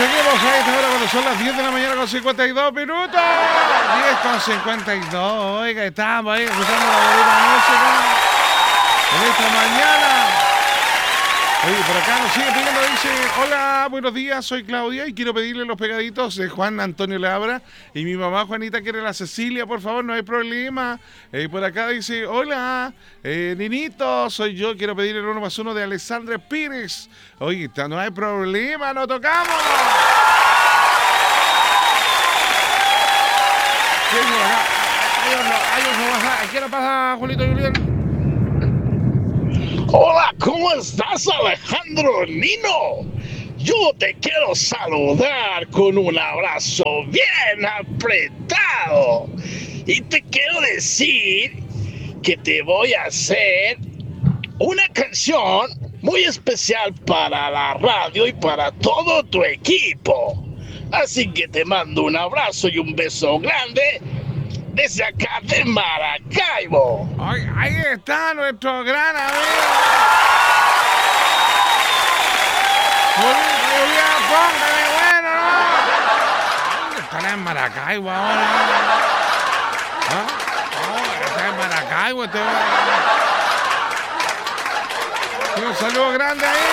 seguimos a esta hora cuando son las 10 de la mañana con 52 minutos. 10 con 52. Oiga, estamos ahí escuchando la bonita música en esta mañana. Oye, por acá nos sigue pidiendo, dice: hola, buenos días, soy Claudia y quiero pedirle los pegaditos de Juan Antonio Labra. Y mi mamá Juanita quiere la Cecilia, por favor, no hay problema. Por acá dice: hola, Ninito, soy yo, quiero pedirle el 1+1 de Alessandra Pires. Oye, no hay problema, no tocamos. ¿Qué nos pasa, Julito Julián? Hola, ¿cómo estás, Alejandro Nino? Yo te quiero saludar con un abrazo bien apretado. Y te quiero decir que te voy a hacer una canción muy especial para la radio y para todo tu equipo. Así que te mando un abrazo y un beso grande desde acá de Maracaibo. Ahí está nuestro gran amigo Julián, póngale bueno, ¿no? ¿Dónde estará en Maracaibo ahora? ¿Ah? Oh, está en Maracaibo este. Un saludo grande ahí.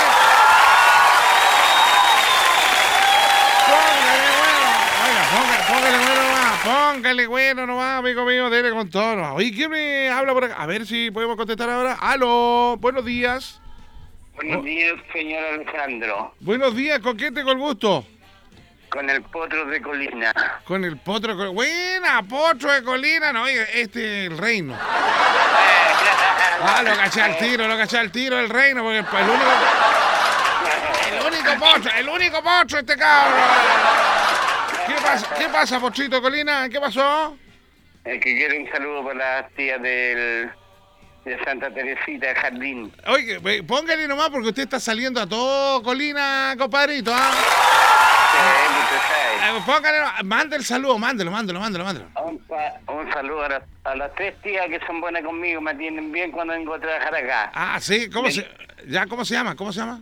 Póngale bueno nomás, amigo mío, dele con todo. Oye, ¿quién me habla por acá? A ver si podemos contestar ahora. ¡Aló! Buenos días. Buenos días, señor Alejandro. Buenos días, ¿con quién tengo el gusto? Con el Potro de Colina. Con el Potro de Colina. Buena, Potro de Colina. No, oiga, este es el reino. Lo caché al tiro, el reino, porque el único Potro, este cabrón. ¿Qué pasa, Potrito Colina? ¿Qué pasó? Que quiero un saludo para las tías de Santa Teresita de Jardín. Oye, póngale nomás porque usted está saliendo a todo Colina, compadrito, ¿ah? Póngale nomás, mande el saludo, mándelo. Un saludo a las tres tías que son buenas conmigo, me atienden bien cuando vengo a trabajar acá. Ah, sí, ¿cómo se llama?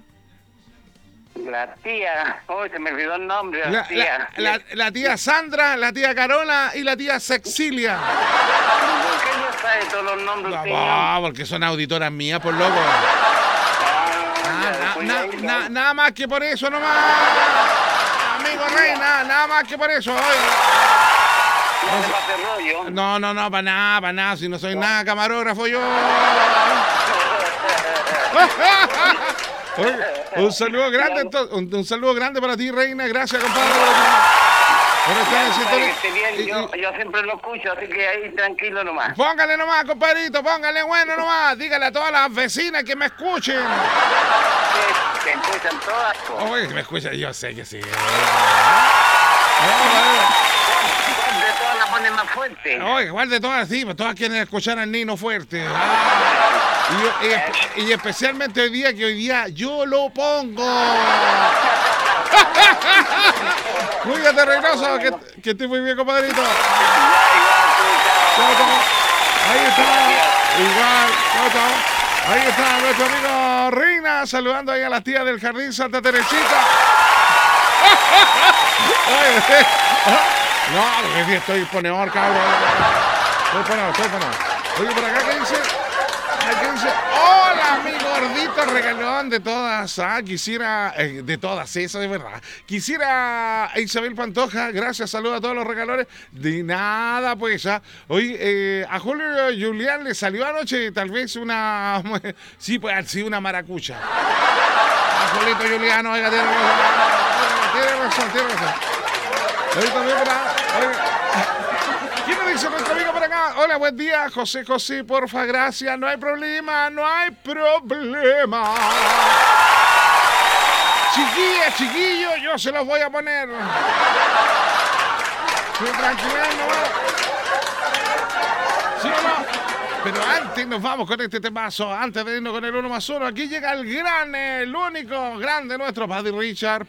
La tía, se me olvidó el nombre, la tía Sandra, la tía Carola y la tía Cecilia. ¿Por qué no sabe todos los nombres? No, porque son auditoras mías, por loco. Nada más que por eso nomás. Amigo Reina, nada más que por eso. No, para nada, si no soy nada camarógrafo yo. Un saludo grande, un saludo grande para ti, Reina. Gracias, compadre. Yo siempre lo escucho, así que ahí tranquilo nomás. Póngale nomás, compadrito, póngale bueno nomás. Dígale a todas las vecinas que me escuchen. Que escuchan todas. Oye, que me escuchan, yo sé que sí. ¿Cuál de todas la ponen más fuerte? Oye, igual de todas, sí, pues todas quieren escuchar al Nino fuerte. Y especialmente hoy día yo lo pongo. Cuídate, Reynoso, que estés muy bien, compadrito. Ahí está, igual, ahí está nuestro amigo Reina, saludando ahí a las tías del Jardín Santa Teresita. No, porque sí estoy ponedor, cabrón. Estoy ponedor. Oye, por acá, ¿qué dice? Hola, mi gordito regalón de todas. Quisiera, de todas, eso es verdad. Quisiera a Isabel Pantoja, gracias, saludos a todos los regalores. De nada, pues. Hoy a Julio Julián le salió anoche tal vez una. Sí, pues sí, una maracucha. A Julito Juliano, oiga, tiene razón. Hoy también ¿quién me dice nuestro amigo por acá? Hola, buen día, José, porfa, gracias. No hay problema. Chiquillo, yo se los voy a poner. Tranquilidad, ¿no? ¿Sí o no? Pero antes nos vamos con este temazo, antes de irnos con el 1+1, aquí llega el único grande nuestro, Buddy Richard.